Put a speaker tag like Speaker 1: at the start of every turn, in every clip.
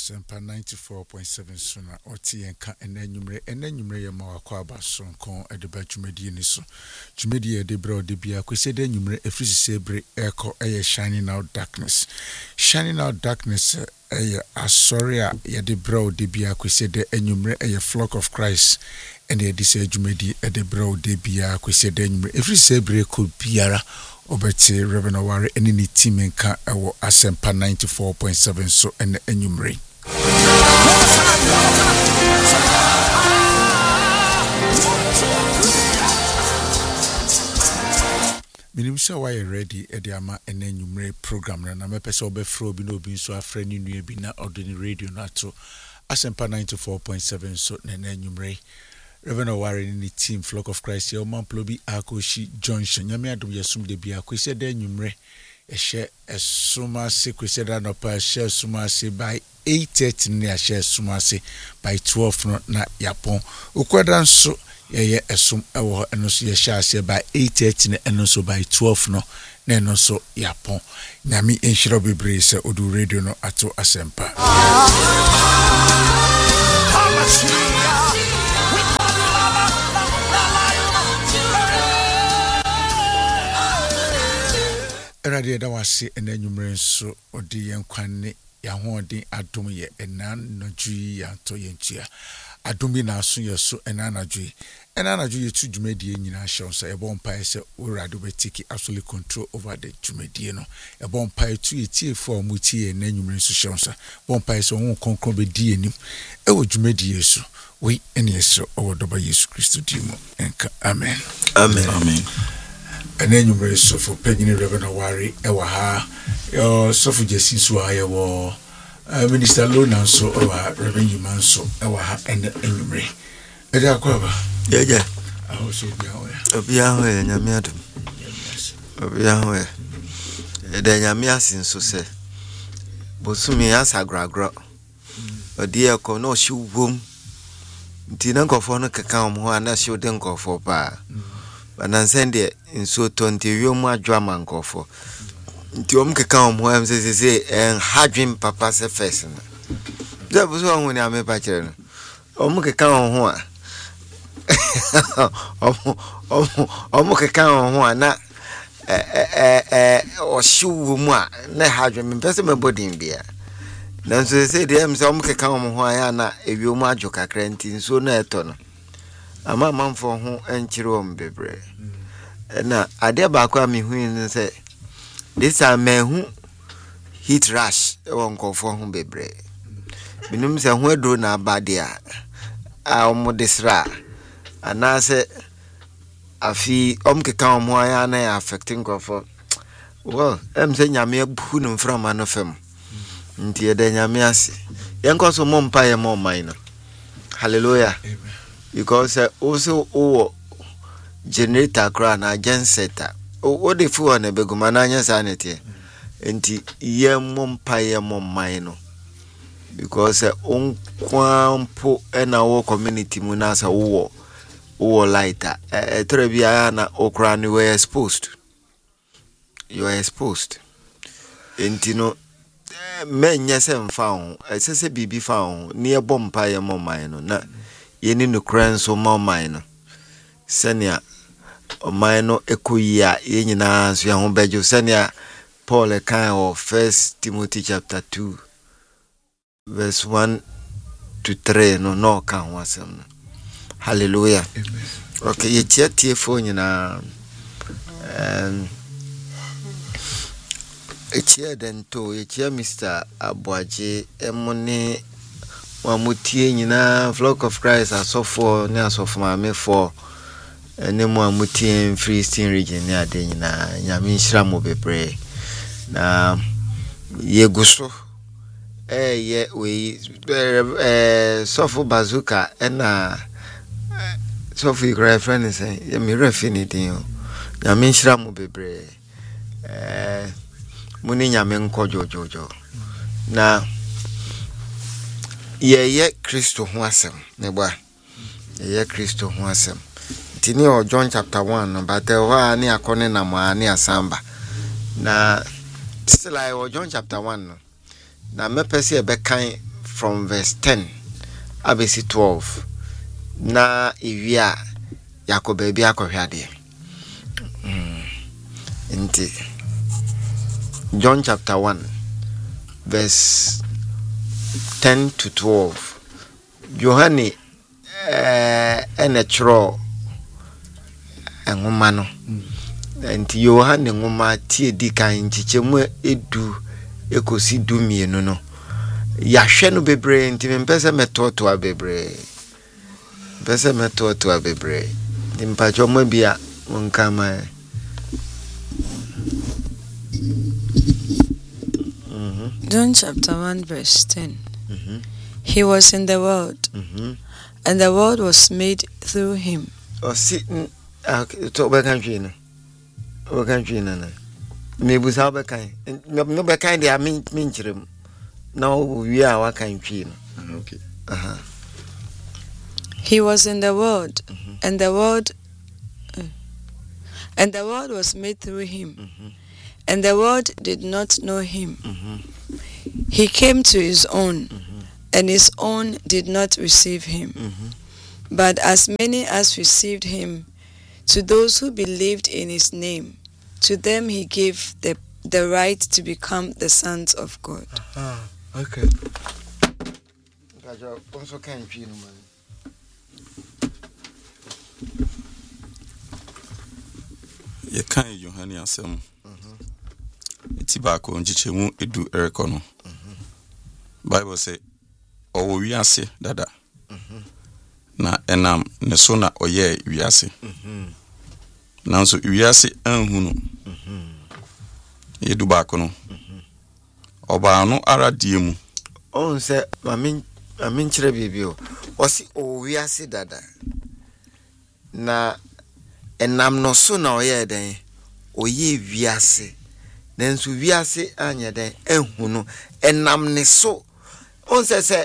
Speaker 1: Asempa 94.7 suna oti enka enanyumre ya mawakwa abasonko edeba dwumadi ni so dwumadi ya debra odebia kwesede anyumre efrisi sebre eko eye shining out darkness eye asoria ya debra odebia kwesede anyumre eye flock of Christ ene edise dwumadi edebra odebia kwesede anyumre efrisi sebre ko biara obeti Reverend Oware ene ni team enka ewo Asempa 94.7 so ene anyumre Minimsa why ready ediama enanyumre program na mepese obefro bi na obi nso afra ni nua bi na ordinary radio na to Asempa 94.7 so na enanyumre Reverend Oware ni team Flock of Christ ya omanplo bi Akoshi Junction nyame adom yesum de bi akwese de enumre ehye esuma se kwese da no pa ehye esuma se by 8:30 ni ehye esuma se by 12 no na yapon ukwada nso ye esum ewo eno so ye hye ase by 8:30 na eno so by 12 no na eno so yapon nyame enhiro bebre se odu radio no ato Asempa Radio da wase enanyumre nso odi yenkwanne ya hoodin adom ye enan nodwi ya to yentua adom bi na aso yeso enanadwi yetu dwumedie nyina hye so ebo mpa se urado betiki absolute control over the dwumedie no ebo mpa etu etie fo mutie enanyumre nso hye so ebo mpa se won konkron be die nim ewo dwumedie so we ene yeso owodoba Yesu Kristo dimo enka amen enanyumre so for pegini Reverend Oware ewa ha so for jesi so ayewo Minister Lona so ewa Reverend Yimanso ewa ha enanyumre ede akwaba
Speaker 2: yeah
Speaker 1: so
Speaker 2: obia ho nyame adom obia ho ede nyame asin so se bosumi asagragro odi ekọ no shi wom nti na nkofo no keka ho ana shi ode nkofo pa banansende inso 20 wiemu adwama nkofo nti omkeka ho am se hadwin papa se first na je buso ho ni amepa kire no omkeka ho a omkeka ho a na o shiwu mu a na hadwin mpese mebodin bia nanso se de am se omkeka ho a ya na ewiemu adwo kakra nti nso na eto no ama manfo ho enkyire o mbebre na ade ba kwa mi hu ni se this amehu heat rush e won nkofo ho bebre binum se ho aduro na abade a omodesra ana se afi omkeka omo aya na affecting nkofo well em se nyame abu no mframa no fam nti e de nyame ase yenkoso mo mpa ye mo man no hallelujah amen because also generator kra na genset o de fu na beguma na anya sanete enti ye mompa ye momman no because onkwampo na wo community mu na sa wo lighter trebia na okra ni we exposed you are exposed enti no menye se mfa ho esese bibi fa ho ne ye bompa ye momman no na yeni no kranso momman no senia oman no ekoyia yenyina so ya ho bejo senia Paul kan of 1 Timothy chapter 2 verse 1 to 3 no kan wasem no hallelujah amen okay ye tie fo nyina etie dento ye Mr. Abuaje emone wamutie nyina Flock of Christ asofo ne asofo maame for enemu amutie Free Eastern region ne ade nyina nyame nhira mo bebre na yeguso ye we sofo bazuka na sofo ikra friend say ye me refinity nyame nhira mo bebre muni nyame nkojojojo na ye Kristo ho asem ne ba ye Kristo ho asem tini o John chapter 1 number 3 ni akone na ma ni asamba na still I John chapter 1 no na mepese e be kan from verse 10 abesi 12 na ewia Yakob bi akohwade nti John chapter 1 verse 10 to 12 Johani enechro enwoma no nti Yohane nwoma tie di kan nchichemu edu ekosi du mienu no yahwe no bebre nti mpese metoto abebre pese metoto abebre mpacho mo bia wonkama
Speaker 3: John chapter 1 verse 10. He was in the world, and the world was made through him.
Speaker 2: O si to be kan twi no. O kan twi na. Me bu sa be kan. No be kan dia min kirem. Na o wi a wa kan twi no.
Speaker 1: Okay.
Speaker 3: He was in the world, and the world was made through him. And the world did not know him. He came to his own, and his own did not receive him. But as many as received him, to those who believed in his name, to them he gave the right to become the sons of God.
Speaker 2: Okay. Also can you man.
Speaker 4: Ye kan Yohane asem. Iti ba ko nchichemu edu erekono. Bible say owo wiase dada. Na enam ne so na oye wiase. Nanso wiase anhunu. Edu ba ko no. Oba no ara diemu.
Speaker 2: On se mamin kire bibio. Osi owo wiase dada. Na enam no so na oye den. Oye wiase. Nensu wiase anya den ehunu enam ne so on se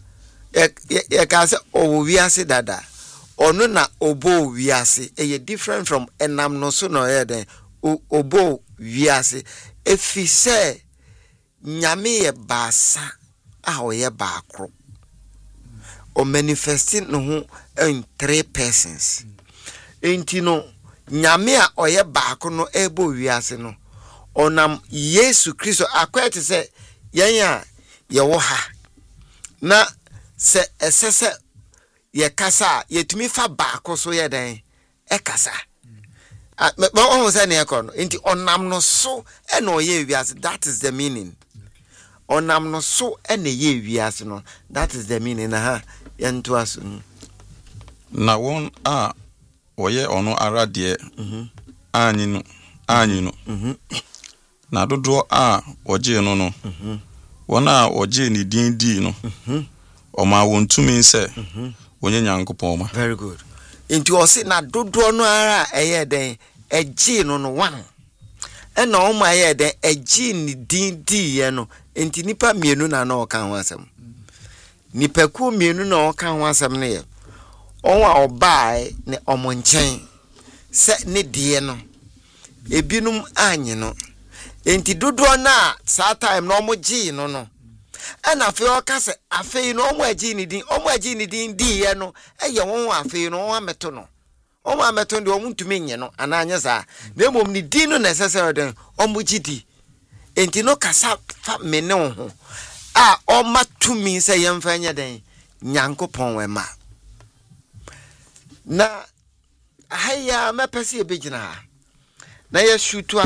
Speaker 2: ye ka se o wiase dada onu na obo wiase e different from enam no so no ye den obo wiase efi se nyame ye basa a o ye baakro o manifesting no ho in 3 persons enti no nyame a o ye baako no ebo wiase no onam Yesu Kristo akwete se yenya ye wo ha na se esese ye kasa yetumi fa baako so ye den e kasa me on se ne ekono nti onam no so e na oye wiase that is the meaning onam no so e na ye wiase no that is the meaning na ha yento aso
Speaker 4: Na won a oye ono ara de anyi no na dodo a oje no no wona oje ni din di no o ma wontumi nse onye nyankopon ma.
Speaker 2: Very good. Inti o se na dodo no ara eye den eje no no wan e na o ma eye den eje ni din di ye no inti nipa mienu na na o kan ho asem nipa ku mienu na o kan ho asem ne ye onwa obae ne omonchen se ne die no ebinum anyi no enti dodo na sa time no mo gi no no ana fe o ka se afi no mo agi ni din di ye no eye won afi no won ameto no o ma ameto ndi o ntumi nye no ana anya sa na mom ni din no necessary den o mo gi di enti no kasa fa me ne ho a o matumi se ye mfa nya den nyankopon we ma na haya mepesi ebegina na yeshutu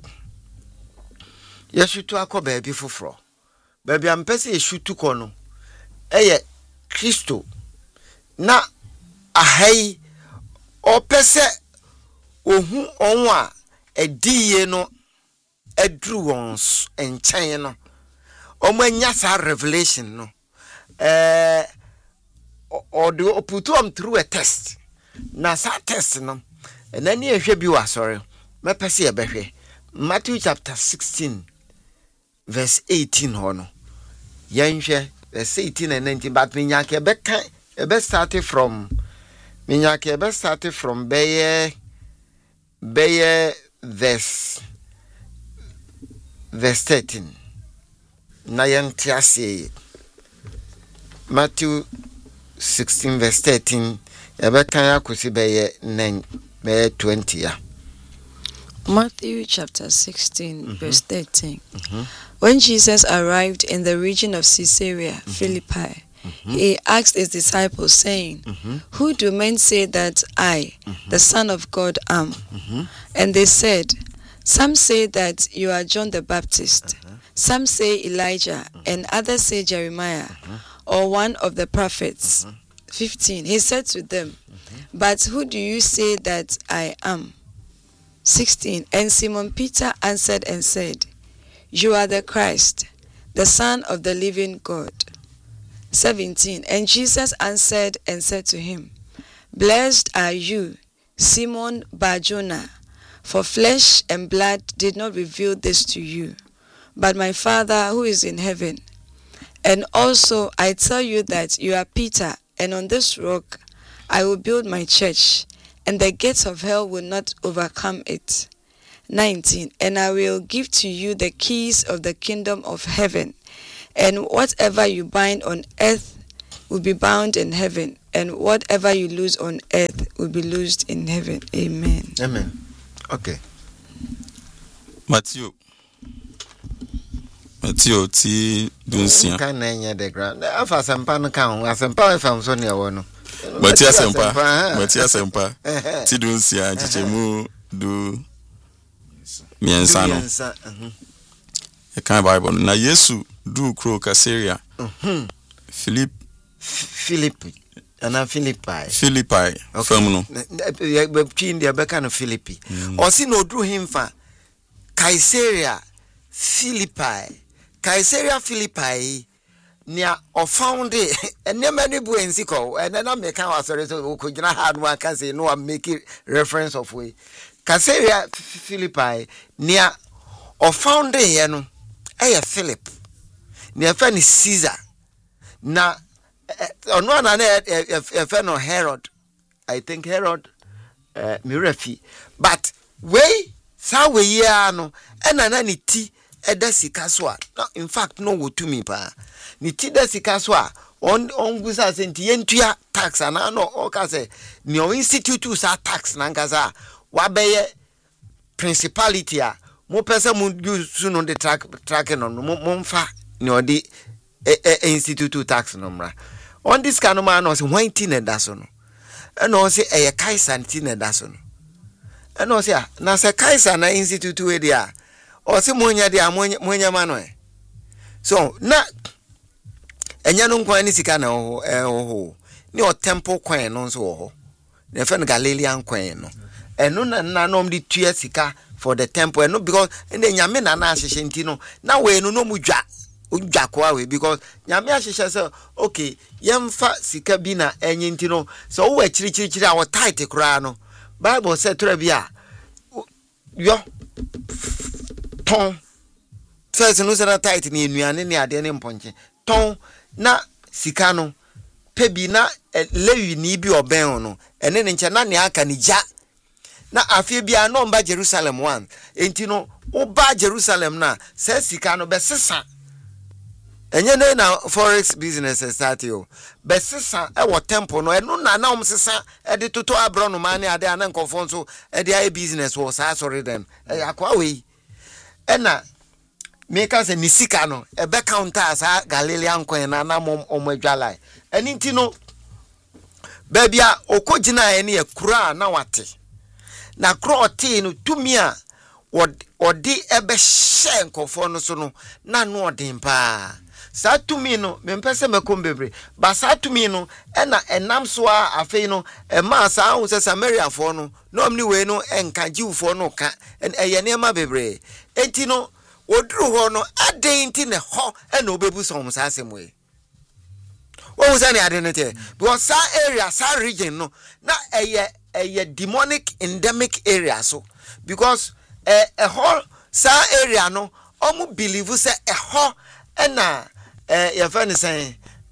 Speaker 2: akọ baabi foforo baabi ampese yeshutu kọ no eye Kristo na ahai opese ohu onwa ediye no edru ons enchan no omanya sa revelation no or do put them through a test na sa test no and then ehwe bi wa sorry mepese ye behwe Matthew chapter 16 verse 18 hono yenhwe verse 18 and 19 but minyake be started from beye verse 13 na yentiase Matthew 16 verse 13. Ebeka kusi beye 9 be 20 ya.
Speaker 3: Matthew chapter 16 verse 13. When Jesus arrived in the region of Caesarea Philippi, he asked his disciples, saying, Who do men say that I, the Son of God, am? And they said, Some say that you are John the Baptist, some say Elijah, and others say Jeremiah, or one of the prophets. 15. He said to them, But who do you say that I am? 16. And Simon Peter answered and said, You are the Christ, the Son of the living God. 17. And Jesus answered and said to him, Blessed are you, Simon Bar-Jonah, for flesh and blood did not reveal this to you, but my Father who is in heaven. And also I tell you that you are Peter, and on this rock I will build my church, and the gates of hell will not overcome it. 19. And I will give to you the keys of the kingdom of heaven, and whatever you bind on earth will be bound in heaven, and whatever you loose on earth will be loosed in heaven. Amen.
Speaker 2: Amen. Okay.
Speaker 4: Matthew ti dunsia.
Speaker 2: Kan na nya the ground. Afa sempa no kan, asempa efam so ne wo no.
Speaker 4: Matthew asempa. Ti dunsia chichemu du miensa no. E kan Bible na Yesu du kro Caesarea.
Speaker 2: Philippi.
Speaker 4: From no.
Speaker 2: Between the Becca and Philippi. Or see no drew him for Caesarea Philippi. Near or found it, and near many buensico, and then I make our authority who could not have one can say no, I'm making reference of way. Caesarea Philippi near or found it, you know, Philip near Fanny Caesar. Now, on one another, Herod, I think Herod Mirafi, but way, so we no, and an tea. Edasikaswa. No, in fact, no wo to me pa. Ni ti desikaswa on gusa senti yentua tax ana no o ka se ni o institute sa tax na ngaza wa beye principality a mo pese mo use no the track no mo mfa ni o di institute tax no mra. On this kind of man no se 1 na da so no. E no se eye Kaiser nti na da so no. E no se na se Kaiser na institute we dia o se monya dia monya mano so na enya no nkwan ni sika na ho ni o temple kwan no so ho na fe no Galilean kwan no eno na nom di tua sika for the temple eno because ene nyame na ahihye nti no na we no mu dwa kwa we because nyame ahihye say okay yemfa sika bi na enye nti no so wo akirichiri a wo tight kra no Bible say tora bi a yo ton first no say tight ni enuane ni ade ne mponche ton na sika no pebi na lewi ni bi oben no ene ne nche na ne aka ni ja na afie bia no mba Jerusalem one enti no oba Jerusalem na se sika no be sesa enye na forex business start yo be sesa e wo temple no eno na sesa e de toto abro no mane ade ana nkofo nso e de ai business wo sa sorry dem e akwa we ena meka se ni sika no e be counter sa Galilean kwan na na omwadwalai eni nti no babia okogina ene e kura na wate na kro oti no tumia odi ebe hye nkofo no so no na no odin pa sa tumi no mempese mekombebre ba sa tumi no ena enam so a afei no e ma sa hu se Samaria fo no no mni we no enka jiwfo no ka eye ne ma bebre enti no oduru ho no aden ti ne ho ena obebu so mo sa asemwe wo hu se ne ade no te because sa area sa region no na eye demonic endemic area so because a whole sa area no omu believe say a whole ena your friend is saying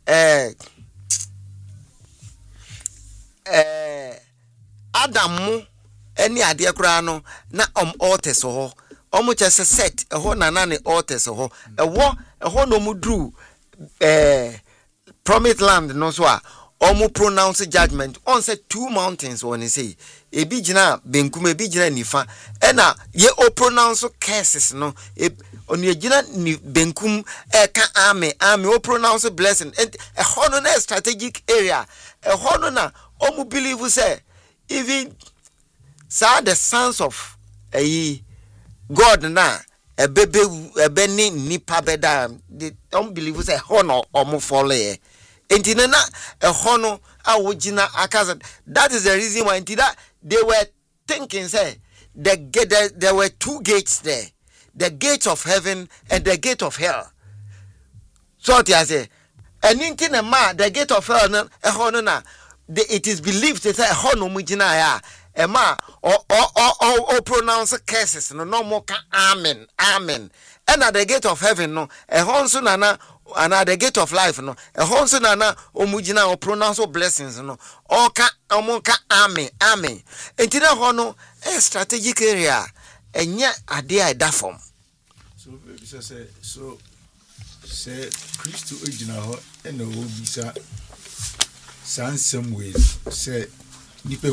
Speaker 2: Adamu any ade kura no na altars ho omu chese set ho na ne altars ho no mudru promised land no so a omu pronounce judgment on say 2 mountains when he say ebi gina benkum ebi gina nifa ena ye o pronounce curses no onu gina ni benkum ka ame o pronounce blessing and a hono na strategic area a hono na omu believe say even the sons of God na ebe ni nipa beda they don't believe say hono omu follow enti na hono awogina akaza. That is the reason why that they were thinking say there were 2 gates there, the gate of heaven and the gate of hell. So it say anything ma the gate of hell na hono na it is believed that hono mugina ya ma or pronounce curses no more ka amen and at the gate of heaven no honso na and at the gate of life no honso na omugina or pronounce blessings no or ka omonka amen entina hono strategic area enya ade a da form.
Speaker 1: So say Christo ejina ho ena obisa sansem way say nipa